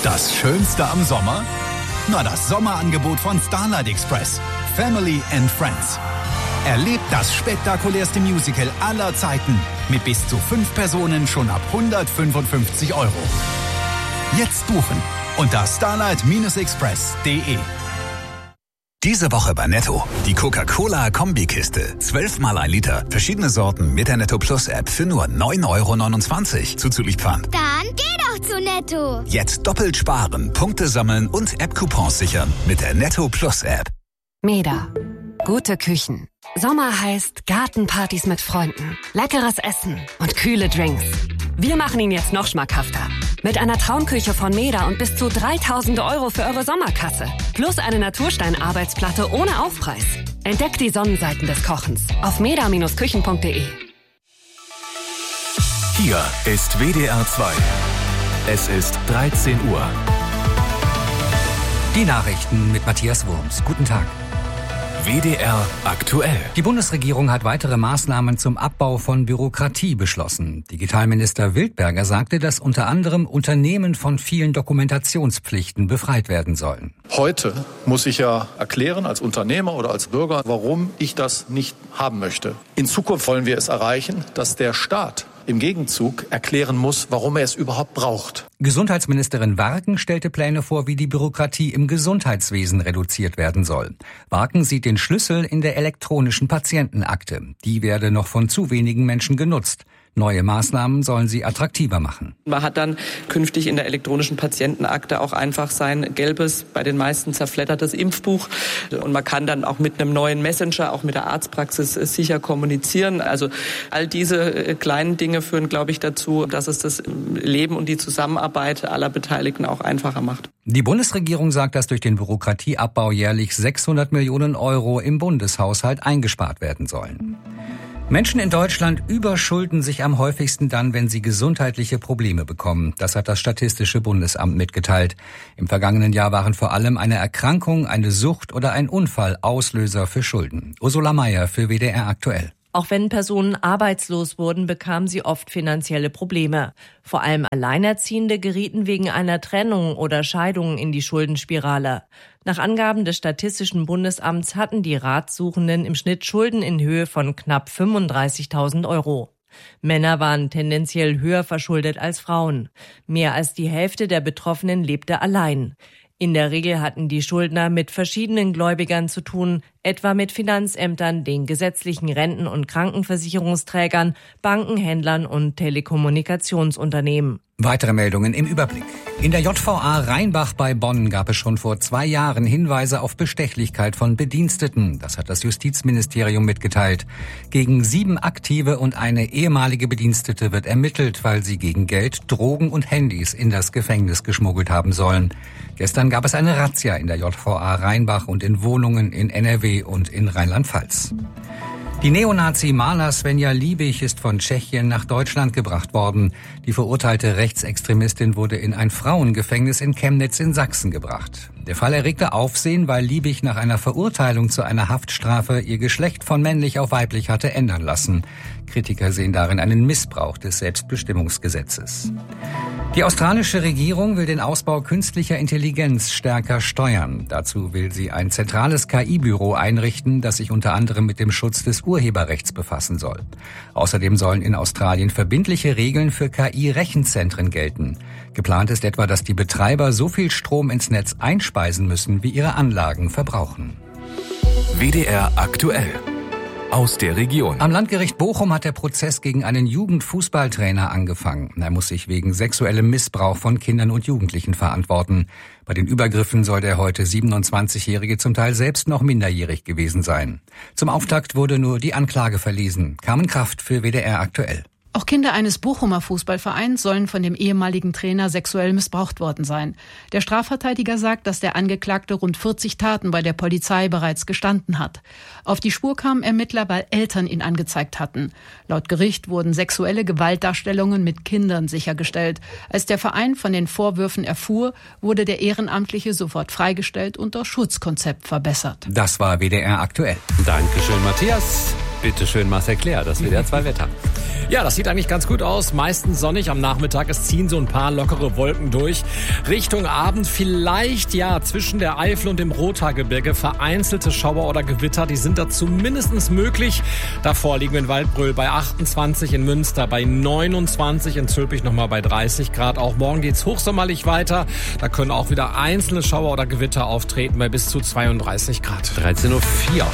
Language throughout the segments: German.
Das Schönste am Sommer? Na, das Sommerangebot von Starlight Express. Family and Friends. Erlebt das spektakulärste Musical aller Zeiten mit bis zu 5 Personen schon ab 155 €. Jetzt buchen unter starlight-express.de. Diese Woche bei Netto. Die Coca-Cola-Kombikiste. 12 mal 1 Liter. Verschiedene Sorten mit der Netto Plus App für nur 9,29 € zuzüglich Pfand. Dann geh doch zu Netto. Jetzt doppelt sparen, Punkte sammeln und App-Coupons sichern mit der Netto Plus App. Meda. Gute Küchen. Sommer heißt Gartenpartys mit Freunden, leckeres Essen und kühle Drinks. Wir machen ihn jetzt noch schmackhafter. Mit einer Traumküche von Meda und bis zu 3.000 € für eure Sommerkasse. Plus eine Naturstein-Arbeitsplatte ohne Aufpreis. Entdeckt die Sonnenseiten des Kochens auf meda-küchen.de. Hier ist WDR 2. Es ist 13 Uhr. Die Nachrichten mit Matthias Wurms. Guten Tag. WDR aktuell. Die Bundesregierung hat weitere Maßnahmen zum Abbau von Bürokratie beschlossen. Digitalminister Wildberger sagte, dass unter anderem Unternehmen von vielen Dokumentationspflichten befreit werden sollen. Heute muss ich ja erklären als Unternehmer oder als Bürger, warum ich das nicht haben möchte. In Zukunft wollen wir es erreichen, dass der Staat im Gegenzug erklären muss, warum er es überhaupt braucht. Gesundheitsministerin Warken stellte Pläne vor, wie die Bürokratie im Gesundheitswesen reduziert werden soll. Warken sieht den Schlüssel in der elektronischen Patientenakte. Die werde noch von zu wenigen Menschen genutzt. Neue Maßnahmen sollen sie attraktiver machen. Man hat dann künftig in der elektronischen Patientenakte auch einfach sein gelbes, bei den meisten zerfleddertes Impfbuch. Und man kann dann auch mit einem neuen Messenger, auch mit der Arztpraxis sicher kommunizieren. Also all diese kleinen Dinge führen, glaube ich, dazu, dass es das Leben und die Zusammenarbeit aller Beteiligten auch einfacher macht. Die Bundesregierung sagt, dass durch den Bürokratieabbau jährlich 600 Millionen € im Bundeshaushalt eingespart werden sollen. Menschen in Deutschland überschulden sich am häufigsten dann, wenn sie gesundheitliche Probleme bekommen. Das hat das Statistische Bundesamt mitgeteilt. Im vergangenen Jahr waren vor allem eine Erkrankung, eine Sucht oder ein Unfall Auslöser für Schulden. Ursula Mayer für WDR aktuell. Auch wenn Personen arbeitslos wurden, bekamen sie oft finanzielle Probleme. Vor allem Alleinerziehende gerieten wegen einer Trennung oder Scheidung in die Schuldenspirale. Nach Angaben des Statistischen Bundesamts hatten die Ratsuchenden im Schnitt Schulden in Höhe von knapp 35.000 €. Männer waren tendenziell höher verschuldet als Frauen. Mehr als die Hälfte der Betroffenen lebte allein. In der Regel hatten die Schuldner mit verschiedenen Gläubigern zu tun, etwa mit Finanzämtern, den gesetzlichen Renten- und Krankenversicherungsträgern, Bankenhändlern und Telekommunikationsunternehmen. Weitere Meldungen im Überblick. In der JVA Rheinbach bei Bonn gab es schon vor 2 Jahren Hinweise auf Bestechlichkeit von Bediensteten. Das hat das Justizministerium mitgeteilt. Gegen 7 aktive und eine ehemalige Bedienstete wird ermittelt, weil sie gegen Geld Drogen und Handys in das Gefängnis geschmuggelt haben sollen. Gestern gab es eine Razzia in der JVA Rheinbach und in Wohnungen in NRW und in Rheinland-Pfalz. Die Neonazi-Maler Svenja Liebig ist von Tschechien nach Deutschland gebracht worden. Die verurteilte Rechtsextremistin wurde in ein Frauengefängnis in Chemnitz in Sachsen gebracht. Der Fall erregte Aufsehen, weil Liebig nach einer Verurteilung zu einer Haftstrafe ihr Geschlecht von männlich auf weiblich hatte ändern lassen. Kritiker sehen darin einen Missbrauch des Selbstbestimmungsgesetzes. Die australische Regierung will den Ausbau künstlicher Intelligenz stärker steuern. Dazu will sie ein zentrales KI-Büro einrichten, das sich unter anderem mit dem Schutz des Urheberrechts befassen soll. Außerdem sollen in Australien verbindliche Regeln für KI-Rechenzentren gelten. Geplant ist etwa, dass die Betreiber so viel Strom ins Netz einspeisen müssen, wie ihre Anlagen verbrauchen. WDR aktuell. Aus der Region. Am Landgericht Bochum hat der Prozess gegen einen Jugendfußballtrainer angefangen. Er muss sich wegen sexuellem Missbrauch von Kindern und Jugendlichen verantworten. Bei den Übergriffen soll der heute 27-Jährige zum Teil selbst noch minderjährig gewesen sein. Zum Auftakt wurde nur die Anklage verlesen. Carmen Kraft für WDR aktuell. Auch Kinder eines Bochumer Fußballvereins sollen von dem ehemaligen Trainer sexuell missbraucht worden sein. Der Strafverteidiger sagt, dass der Angeklagte rund 40 Taten bei der Polizei bereits gestanden hat. Auf die Spur kamen Ermittler, weil Eltern ihn angezeigt hatten. Laut Gericht wurden sexuelle Gewaltdarstellungen mit Kindern sichergestellt. Als der Verein von den Vorwürfen erfuhr, wurde der Ehrenamtliche sofort freigestellt und das Schutzkonzept verbessert. Das war WDR aktuell. Dankeschön, Matthias. Bitte schön, Marcel Claire, das WDR 2 Wetter. Ja, das sieht eigentlich ganz gut aus. Meistens sonnig am Nachmittag. Es ziehen so ein paar lockere Wolken durch. Richtung Abend vielleicht, ja, zwischen der Eifel und dem Rothaargebirge vereinzelte Schauer oder Gewitter. Die sind da zumindest möglich. Davor liegen wir in Waldbröl bei 28, in Münster bei 29, in Zülpich nochmal bei 30 Grad. Auch morgen geht's hochsommerlich weiter. Da können auch wieder einzelne Schauer oder Gewitter auftreten bei bis zu 32 Grad. 13:04 Uhr.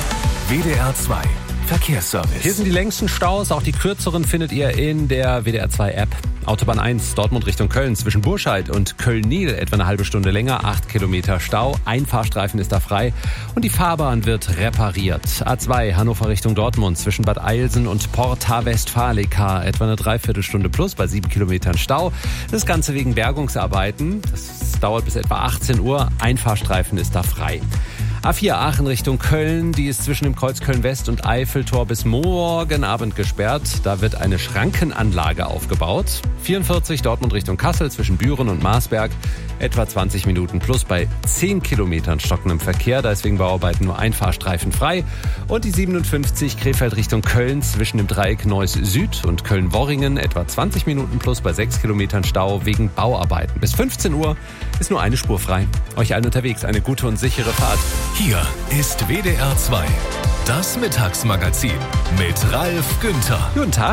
WDR 2 Verkehrsservice. Hier sind die längsten Staus, auch die kürzeren findet ihr in der WDR 2 App. Autobahn 1, Dortmund Richtung Köln, zwischen Burscheid und Köln-Niel etwa eine halbe Stunde länger, 8 Kilometer Stau. Ein Fahrstreifen ist da frei und die Fahrbahn wird repariert. A2, Hannover Richtung Dortmund, zwischen Bad Eilsen und Porta Westfalica etwa eine Dreiviertelstunde plus bei 7 Kilometern Stau. Das Ganze wegen Bergungsarbeiten. Das dauert bis etwa 18 Uhr. Ein Fahrstreifen ist da frei. A4 Aachen Richtung Köln, die ist zwischen dem Kreuz Köln-West und Eiffeltor bis morgen Abend gesperrt. Da wird eine Schrankenanlage aufgebaut. 44 Dortmund Richtung Kassel zwischen Büren und Marsberg. Etwa 20 Minuten plus bei 10 Kilometern stockendem Verkehr. Da ist wegen Bauarbeiten nur ein Fahrstreifen frei. Und die 57 Krefeld Richtung Köln zwischen dem Dreieck Neuss Süd und Köln-Worringen. Etwa 20 Minuten plus bei 6 Kilometern Stau wegen Bauarbeiten. Bis 15 Uhr ist nur eine Spur frei. Euch allen unterwegs eine gute und sichere Fahrt. Hier ist WDR 2, das Mittagsmagazin mit Ralf Günther. Guten Tag.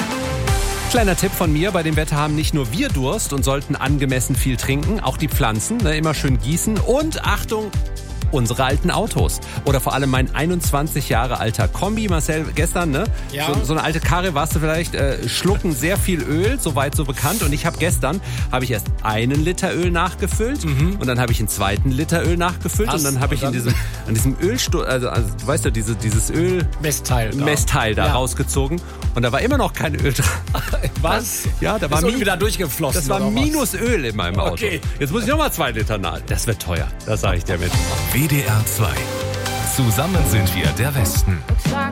Kleiner Tipp von mir, bei dem Wetter haben nicht nur wir Durst und sollten angemessen viel trinken, auch die Pflanzen, immer schön gießen und Achtung, unsere alten Autos. Oder vor allem mein 21 Jahre alter Kombi, Marcel, gestern, ne? Ja. So eine alte Karre, warst du vielleicht, schlucken sehr viel Öl, soweit so bekannt. Und ich habe gestern, erst 1 Liter Öl nachgefüllt und dann habe ich einen 2. Liter Öl nachgefüllt und dann habe ich an diesem Ölstuhl, also weißt du, dieses Öl... Messteil da rausgezogen und da war immer noch kein Öl dran. Was? Ja, da war wieder durchgeflossen. Das war minus Öl in meinem Auto. Okay. Jetzt muss ich nochmal 2 Liter nach. Das wird teuer, das sage ich dir mit. WDR 2. Zusammen sind wir der Westen.